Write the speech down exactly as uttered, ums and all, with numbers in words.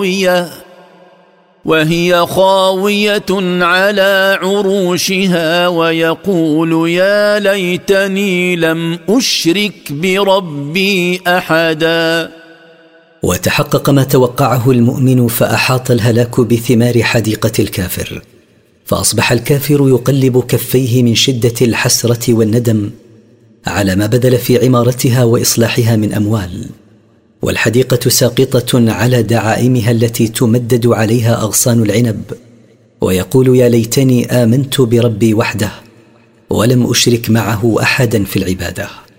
وهي خاوية على عروشها ويقول يا ليتني لم أشرك بربي أحدا. وتحقق ما توقعه المؤمن فأحاط الهلاك بثمار حديقة الكافر، فأصبح الكافر يقلب كفيه من شدة الحسرة والندم على ما بذل في عمارتها وإصلاحها من أموال، والحديقة ساقطة على دعائمها التي تمدد عليها أغصان العنب، ويقول يا ليتني آمنت بربي وحده ولم أشرك معه أحدا في العبادة.